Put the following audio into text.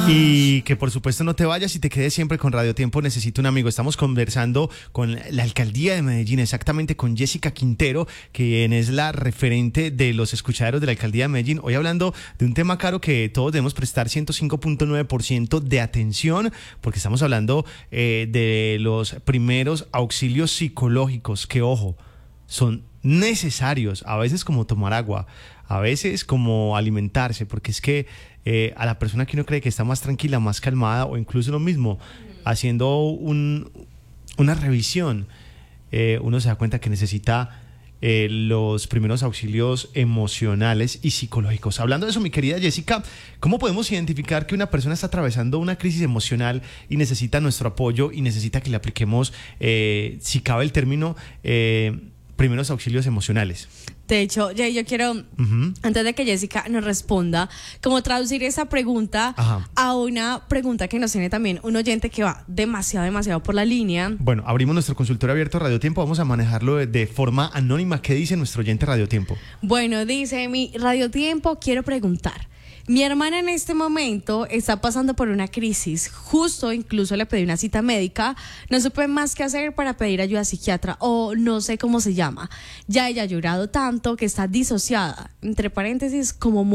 Y que por supuesto no te vayas y te quedes siempre con Radio Tiempo Necesito un Amigo. Estamos conversando con la Alcaldía de Medellín, exactamente con Jessica Quintero, quien es la referente de los escuchaderos de la Alcaldía de Medellín. Hoy hablando de un tema caro que todos debemos prestar 105.9% de atención, porque estamos hablando de los primeros auxilios psicológicos, que ojo, son necesarios, a veces como tomar agua, a veces como alimentarse, porque es que a la persona que uno cree que está más tranquila, más calmada, o incluso lo mismo, haciendo una revisión, uno se da cuenta que necesita los primeros auxilios emocionales y psicológicos. Hablando de eso, mi querida Jessica, ¿cómo podemos identificar que una persona está atravesando una crisis emocional y necesita nuestro apoyo y necesita que le apliquemos, si cabe el término, primeros auxilios emocionales? De hecho, yo quiero, antes de que Jessica nos responda, como traducir esa pregunta a una pregunta que nos tiene también un oyente que va demasiado por la línea. Bueno, abrimos nuestro consultorio abierto Radio Tiempo, vamos a manejarlo de forma anónima. ¿Qué dice nuestro oyente Radio Tiempo? Bueno, dice mi Radio Tiempo, quiero preguntar. Mi hermana en este momento está pasando por una crisis, justo incluso le pedí una cita médica, no supe más qué hacer para pedir ayuda psiquiatra o no sé cómo se llama. Ya ella ha llorado tanto que está disociada, entre paréntesis, como